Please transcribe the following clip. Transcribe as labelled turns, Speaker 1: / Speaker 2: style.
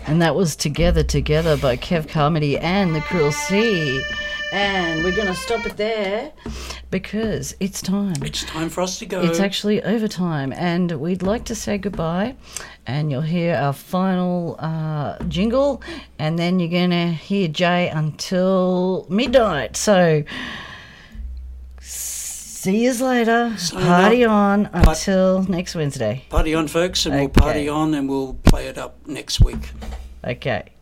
Speaker 1: And that was Together by Kev Carmody and The Cruel Sea. And we're going to stop it there because it's time.
Speaker 2: It's time for us to go.
Speaker 1: It's actually overtime. And we'd like to say goodbye. And you'll hear our final jingle. And then you're going to hear Jay until midnight. So see you later. Party on until next Wednesday.
Speaker 2: Party on, folks, and we'll party on and we'll play it up next week.
Speaker 1: Okay.